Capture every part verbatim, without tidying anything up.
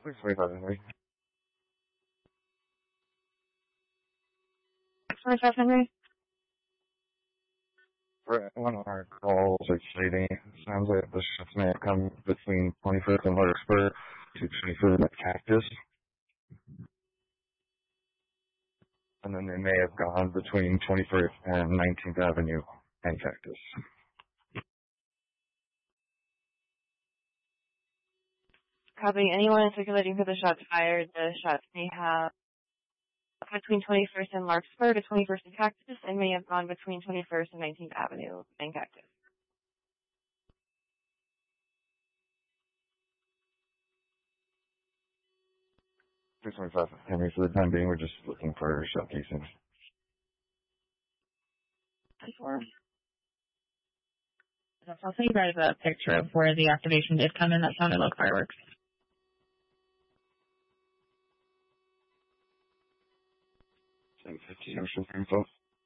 six twenty-five Henry. six twenty-five Henry. For one of our calls are stating, sounds like the shots may have come between twenty-first and Larkspur to twenty-first at Cactus. And then they may have gone between twenty-first and nineteenth Avenue and Cactus. Copy. Anyone circulating for the shots fired, the shots may have between twenty-first and Larkspur to twenty-first and Cactus, and may have gone between twenty-first and nineteenth Avenue and Cactus. six twenty-five Henry, for the time being, we're just looking for shell casings. Four. I'll send you guys a picture of where the activation did come in. That sounded like fireworks. seven fifteen Ocean for info.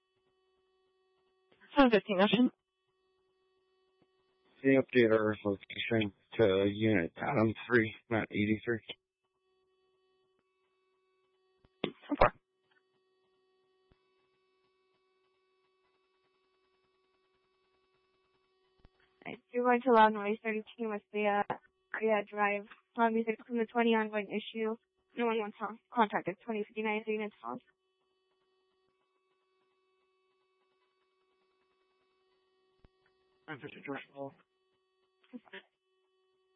seven fifteen Ocean. Can you update our location to Unit Adam three, not eighty-three? Four. Right. You're going to allow noise thirty-two with the uh, Area Drive. Loud music from the twenty ongoing issue. No one wants to contact at twenty fifty-nine units phone. I'm fifty George Paul.